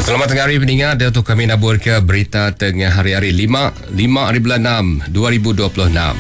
Selamat tengah hari pendengar. Dan untuk kami nabur ke berita tengah hari-hari 5 hari bulan 6 2026.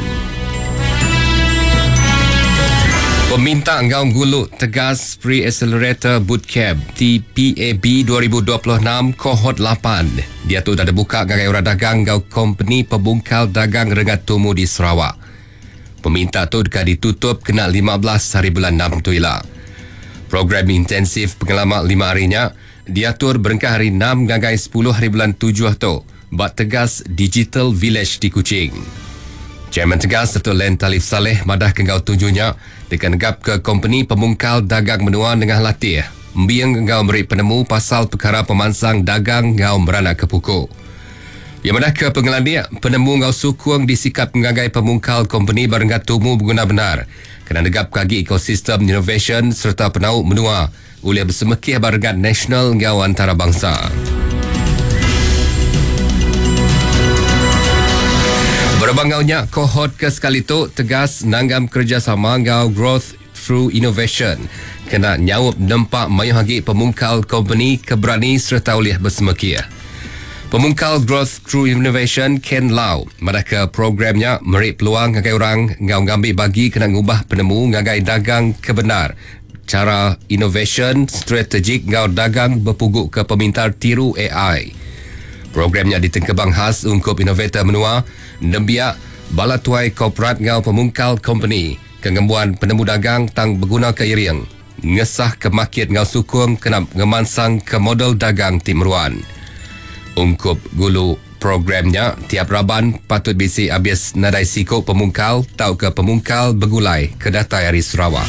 Peminta Ngaum Gulu tegas Pre-Accelerator Bootcamp TPAB 2026 Kohort 8. Dia tu dah buka ngagai orang dagang ngau company pembungkal dagang Rengat Tumu di Sarawak. Peminta tu dekat ditutup kena 15 hari bulan 6 tu ialah. Program intensif pengalaman 5 harinya diatur berengkah hari 6 ngagai 10 hari bulan 7 tu. Bat tegas Digital Village di Kuching. Chairman tegas Dato' Len Talif Saleh madah ke ngau tunjunya dengan negap ke company pembungkal dagang menua dengan latih. Mbiang ngau meri penemu pasal perkara pemansang dagang ngau merana ke pukul. Yang madah ke pengeladia penemu ngau sukung disikap ngagai pembungkal company Rengat Tumu berguna benar. Kena negap kagi ekosistem innovation serta penau menua oleh bersemekih barengat nasional ngau antarabangsa. Berbangaunya kohort ke sekali tu tegas nanggam kerjasama ngau growth through innovation. Kena nyawup nempak mayuh hagi pemungkal company keberani serta oleh bersemekih. Pemungkal growth through innovation Ken Lau madaka programnya merik peluang ngagai orang ngau ngambil bagi kena ngubah penemu ngagai dagang kebenar. Cara innovation strategik ngau dagang berpuguk ke pemintar tiru AI. Programnya ditengkebang khas ungkup inovator menua nembiak bala tuai korporat ngau pemungkal company kengembuan penemu dagang tang berguna ke iring ngesah ke market ngau sukung kena ngemansang ke model dagang timruan. Ungkup gulu programnya tiap raban patut bisi habis nadai sikok pemungkal tau ke pemungkal bergulai ke datai hari Sarawak.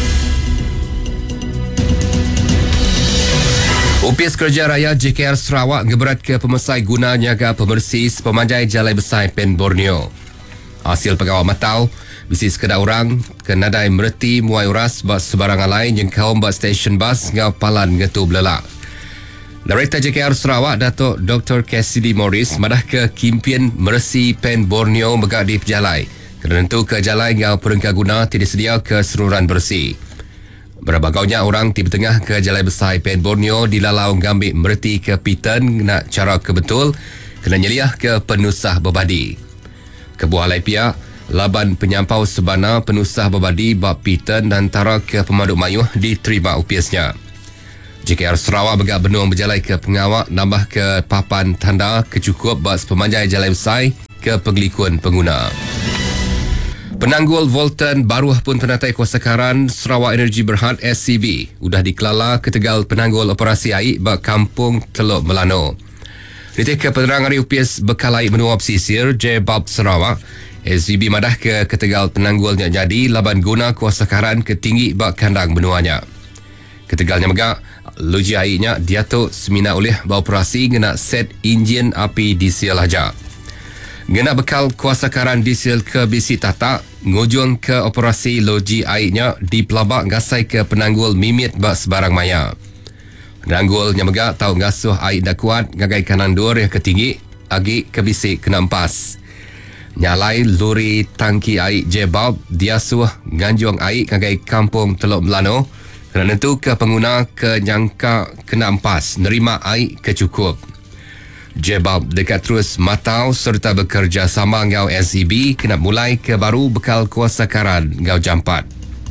Upis Kerja Raya JKR Sarawak ngeberat ke pemesai guna nyaga pemersih pemanjai Jalai Besar Pen Borneo. Hasil pegawai matau, bisi sekedar orang ke nadai mereti muai uras bas sebarangan lain yang kaum bas stesen bas ngau palan ngetu belelak. Director JKR Sarawak Dato' Dr. Cassidy Morris madah ke kimpian meresi Pen Borneo megak di pejalai. Kena tentu ke jalai ngau perengkah guna tidak sedia ke seluruhan bersih. Berbagainya orang tiba tengah ke Jalai Besar Pen Borneo dilalau ngambil mereti ke Pitan nak cara kebetul kena nyeliah ke penusah berbadi. Kebuah lain pihak, laban penyampau sebana penusah berbadi bab Pitan dan tara ke pemaduk mayuh diterima upiasnya. JKR Sarawak begak benuang berjalai ke pengawak nambah ke papan tanda kecukup bas pemanjai Jalai Besar ke pengelikun pengguna. Penanggul Voltan Baruh pun penatai kuasakaran Sarawak Energy Berhad SCB udah dikelala ke Tegal penanggul operasi air bak kampung Teluk Melano. Ritik ke penerang hari UPS bekalai menua pesisir J. Bab Sarawak, SCB madah ke Tegal penanggulnya jadi laban guna kuasakaran ke tinggi bak kandang benuanya. Ketegalnya megak, loji airnya diatuk semina oleh beroperasi ngena set enjin api diesel aja. Gena bekal kuasakaran diesel ke bisi tata, ngujung ke operasi loji airnya di pelabak ngasai ke penanggul mimit bak sebarang maya. Penanggulnya megak tau ngasuh air dah kuat ngagai kanan dur yang ketinggi, agi ke bisi kena empas. Nyalai lori tangki air Jebab diasuh nganjung air ngagai kampung Teluk Melano, kerana itu ke pengguna ke nyangka kena empas, nerima air kecukup. Jebab dekat terus matau serta bekerja sama ngau SCB kena mulai ke baru bekal kuasakaran ngau jampat.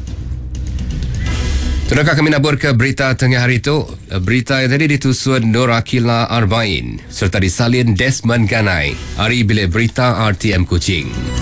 Terdakar kami nabur ke berita tengah hari itu. Berita yang tadi ditusun Nur Akila Arba'in serta disalin Desmond Ganai. Hari bilik berita RTM Kuching.